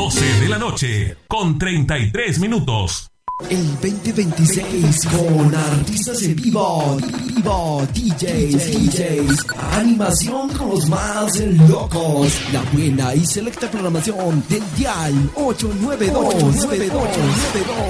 12 de la noche, con 33 minutos. El 2026 con artistas en vivo, DJs, animación con los más locos, la buena y selecta programación del dial 892.